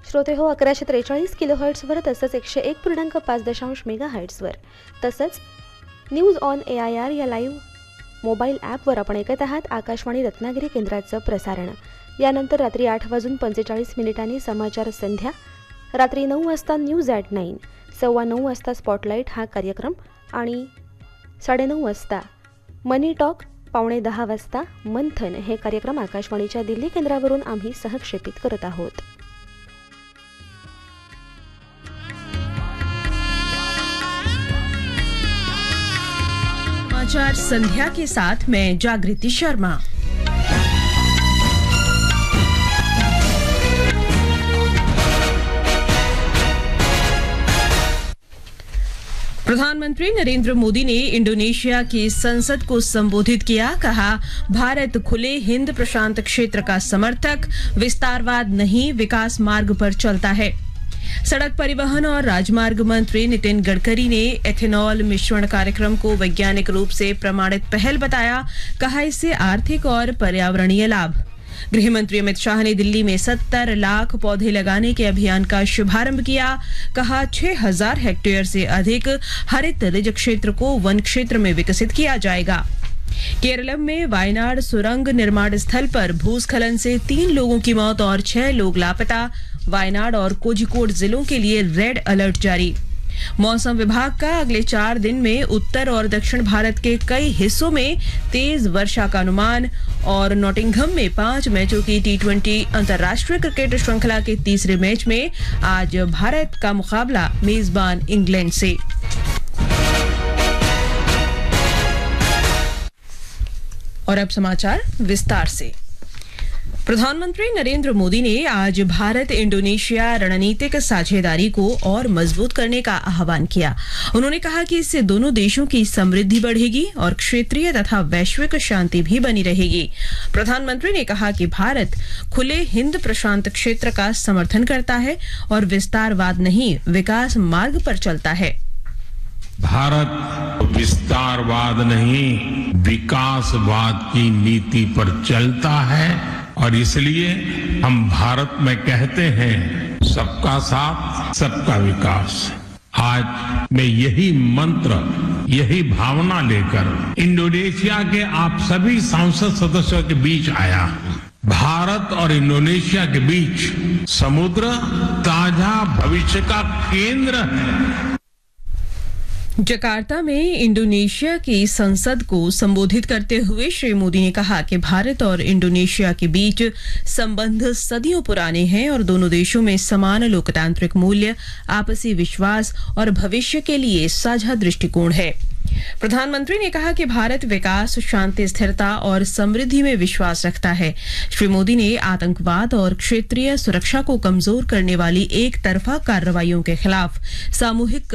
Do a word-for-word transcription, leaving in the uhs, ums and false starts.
श्रोते हो अकराशे त्रेचाळीस किलो हर्ट्सवर तसंच एकशे एक पूर्णांक पाच दशांश मेगा हर्ट्सवर तसंच news on A I R या लाईव्ह मोबाईल ॲपवर आपण ऐकत आहात आकाशवाणी रत्नागिरी केंद्राचं प्रसारण. यानंतर रात्री आठ वाजून पंचेचाळीस मिनिटांनी समाचार संध्या, रात्री नऊ वाजता न्यूज ॲट नाईन, सव्वा नऊ वाजता स्पॉटलाईट हा कार्यक्रम आणि साडेनऊ वाजता मनी टॉक, पावणे दहा वाजता मंथन हे कार्यक्रम आकाशवाणीच्या दिल्ली केंद्रावरून आम्ही सहक्षेपित करत आहोत. समाचार संध्या के साथ मैं जागृति शर्मा. प्रधानमंत्री नरेंद्र मोदी ने इंडोनेशिया की संसद को संबोधित किया. कहा, भारत खुले हिंद प्रशांत क्षेत्र का समर्थक, विस्तारवाद नहीं विकास मार्ग पर चलता है. सड़क परिवहन और राजमार्ग मंत्री नितिन गडकरी ने एथेनॉल मिश्रण कार्यक्रम को वैज्ञानिक रूप से प्रमाणित पहल बताया. कहा, इससे आर्थिक और पर्यावरणीय लाभ. गृह मंत्री अमित शाह ने दिल्ली में सत्तर लाख पौधे लगाने के अभियान का शुभारंभ किया. कहा, छह हजार हेक्टेयर से अधिक हरित रिज क्षेत्र को वन क्षेत्र में विकसित किया जाएगा. केरलम में वायनाड सुरंग निर्माण स्थल पर भूस्खलन से तीन लोगों की मौत और छह लोग लापता. वायनाड और कोझिकोड जिलों के लिए रेड अलर्ट जारी. मौसम विभाग का अगले चार दिन में उत्तर और दक्षिण भारत के कई हिस्सों में तेज वर्षा का अनुमान. और नॉटिंघम में पांच मैचों की टी ट्वेंटी अंतर्राष्ट्रीय क्रिकेट श्रृंखला के तीसरे मैच में आज भारत का मुकाबला मेजबान इंग्लैंड से. और अब समाचार विस्तार से. प्रधानमंत्री नरेंद्र मोदी ने आज भारत इंडोनेशिया रणनीतिक साझेदारी को और मजबूत करने का आह्वान किया. उन्होंने कहा कि इससे दोनों देशों की समृद्धि बढ़ेगी और क्षेत्रीय तथा वैश्विक शांति भी बनी रहेगी. प्रधानमंत्री ने कहा कि भारत खुले हिंद प्रशांत क्षेत्र का समर्थन करता है और विस्तारवाद नहीं विकास मार्ग पर चलता है. भारत विस्तारवाद नहीं विकासवाद की नीति पर चलता है और इसलिए हम भारत में कहते हैं सबका साथ सबका विकास. आज मैं यही मंत्र यही भावना लेकर इंडोनेशिया के आप सभी सांसद सदस्यों के बीच आया हूं. भारत और इंडोनेशिया के बीच समुद्र ताजा भविष्य का केंद्र है. जकार्ता में इंडोनेशिया की संसद को संबोधित करते हुए श्री मोदी ने कहा कि भारत और इंडोनेशिया के बीच संबंध सदियों पुराने हैं और दोनों देशों में समान लोकतांत्रिक मूल्य, आपसी विश्वास और भविष्य के लिए साझा दृष्टिकोण है. प्रधानमंत्री ने कहा कि भारत विकास, शांति, स्थिरता और समृद्धि में विश्वास रखता है. श्री मोदी ने आतंकवाद और क्षेत्रीय सुरक्षा को कमजोर करने वाली एक तरफा कार्रवाइयों के खिलाफ सामूहिक